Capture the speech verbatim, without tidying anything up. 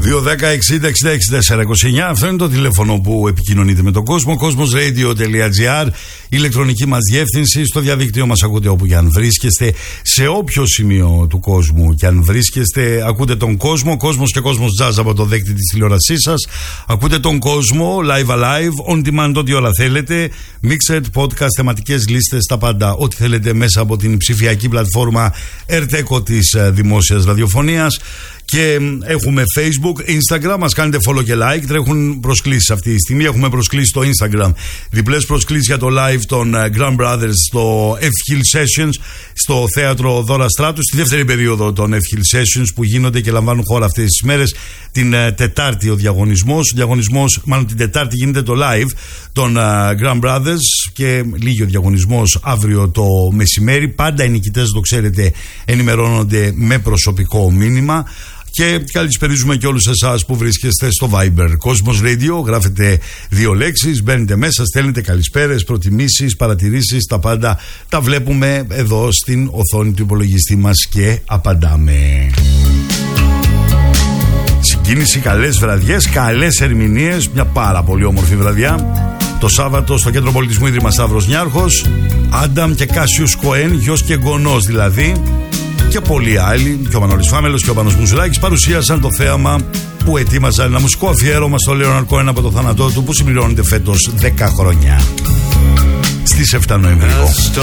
δύο δέκα εξήντα εξήντα εξήντα τέσσερα είκοσι εννιά. Αυτό είναι το τηλέφωνο που επικοινωνείτε με τον κόσμο. Cosmosradio.gr, ηλεκτρονική μας διεύθυνση. Στο διαδίκτυο μας ακούτε όπου και αν βρίσκεστε. Σε όποιο σημείο του κόσμου και αν βρίσκεστε, ακούτε τον κόσμο. Κόσμος και Κόσμος Jazz από το δέκτη της τηλεόρασής σας. Ακούτε τον κόσμο live alive, on demand, ό,τι όλα θέλετε. Mixed, podcast, θεματικές λίστες, τα πάντα. Ό,τι θέλετε μέσα από την ψηφιακή πλατφόρμα Ερτέκο της δημόσιας ραδιοφωνίας. Και έχουμε Facebook, Instagram, μας κάνετε follow και like. Τρέχουν προσκλήσεις αυτή τη στιγμή. Έχουμε προσκλήσεις στο Instagram, διπλές προσκλήσεις για το live των Grand Brothers στο F-Hill Sessions στο θέατρο Δώρα Στράτου, στη δεύτερη περίοδο των F-Hill Sessions που γίνονται και λαμβάνουν χώρα αυτές τις μέρες. Την uh, Τετάρτη ο διαγωνισμός. Ο διαγωνισμός, μάλλον την Τετάρτη γίνεται το live των uh, Grand Brothers και λίγη ο διαγωνισμός αύριο το μεσημέρι. Πάντα οι νικητές, το ξέρετε, ενημερώνονται με προσωπικό μήνυμα. Και καλησπερίζουμε και όλους εσάς που βρίσκεστε στο Viber Cosmos Radio. Γράφετε δύο λέξεις, μπαίνετε μέσα, στέλνετε καλησπέρες, προτιμήσεις, παρατηρήσεις, τα πάντα τα βλέπουμε εδώ στην οθόνη του υπολογιστή μας και απαντάμε. Συγκίνηση, καλές βραδιές, καλές ερμηνείες, μια πάρα πολύ όμορφη βραδιά. Το Σάββατο στο Κέντρο Πολιτισμού Ίδρυμα Σταύρος Νιάρχος, Άνταμ και Κάσιους Κοέν, γιος και εγγονός δηλαδή, και πολλοί άλλοι, και ο Μανώλης Φάμελος και ο Πάνος Μουζουράκης παρουσίασαν το θέαμα που ετοίμαζαν ένα μουσικό αφιέρωμα στο Λέοναρντ Κόεν από το θάνατό του, που συμπληρώνεται φέτος δέκα χρόνια στις εφτά Νοεμβρίου.